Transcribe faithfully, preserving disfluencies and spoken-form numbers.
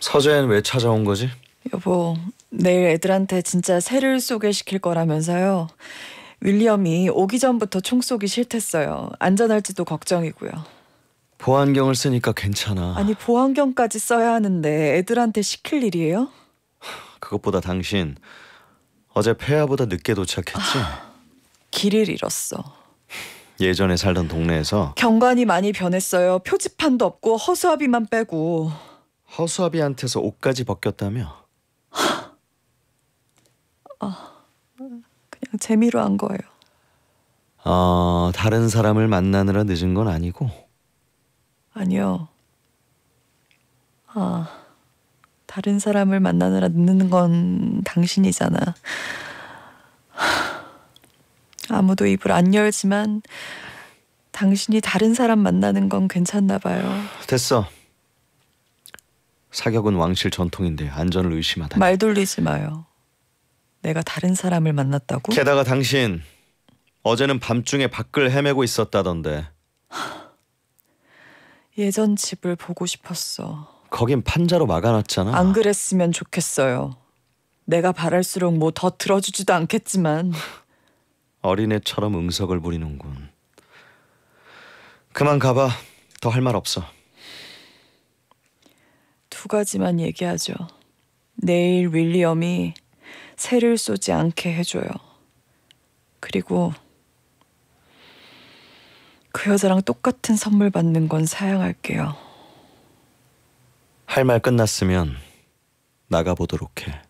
서재는 왜 찾아온 거지? 여보, 내일 애들한테 진짜 새를 쏘게 시킬 거라면서요. 윌리엄이 오기 전부터 총 쏘기 싫댔어요. 안전할지도 걱정이고요. 보안경을 쓰니까 괜찮아. 아니, 보안경까지 써야 하는데 애들한테 시킬 일이에요? 그것보다 당신 어제 폐하보다 늦게 도착했지? 아, 길을 잃었어. 예전에 살던 동네에서 경관이 많이 변했어요. 표지판도 없고 허수아비만 빼고. 허수아비한테서 옷까지 벗겼다며? 그냥 재미로 한 거예요. 어, 다른 사람을 만나느라 늦은 건 아니고? 아니요. 아, 다른 사람을 만나느라 늦는 건 당신이잖아. 아무도 입을 안 열지만 당신이 다른 사람 만나는 건 괜찮나 봐요. 됐어. 사격은 왕실 전통인데 안전을 의심하다니. 말 돌리지 마요. 내가 다른 사람을 만났다고? 게다가 당신 어제는 밤중에 밖을 헤매고 있었다던데. 예전 집을 보고 싶었어. 거긴 판자로 막아놨잖아. 안 그랬으면 좋겠어요. 내가 바랄수록 뭐 더 들어주지도 않겠지만. 어린애처럼 응석을 부리는군. 그만 가봐. 더 할 말 없어. 두 가지만 얘기하죠. 내일 윌리엄이 새를 쏘지 않게 해줘요. 그리고 그 여자랑 똑같은 선물 받는 건 사양할게요. 할 말 끝났으면 나가보도록 해.